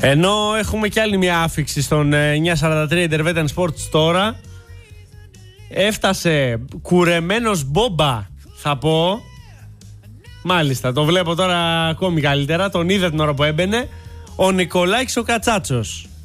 Ενώ έχουμε κι άλλη μια άφιξη στον 943 Intervetan Sports τώρα. Έφτασε κουρεμένος Μπόμπα, θα πω. Μάλιστα, το βλέπω τώρα ακόμη καλύτερα. Τον είδα την ώρα που έμπαινε. Ο Νικολάκης ο Κατσάτσος.